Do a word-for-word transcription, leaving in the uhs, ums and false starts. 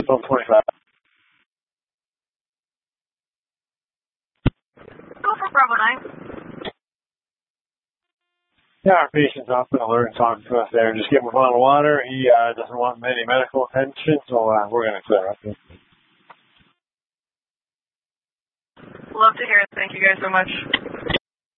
twelve twenty-five. Go for Bravo nine. Yeah, our patient's off an alert and talking to us there. Just give him a bottle of water. He uh, doesn't want any medical attention, so uh, we're going to clear up. Love to hear it. Thank you guys so much.